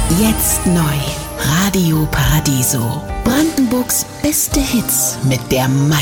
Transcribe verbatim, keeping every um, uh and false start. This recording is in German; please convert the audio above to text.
Jetzt neu. Radio Paradiso. Brandenburgs beste Hits mit der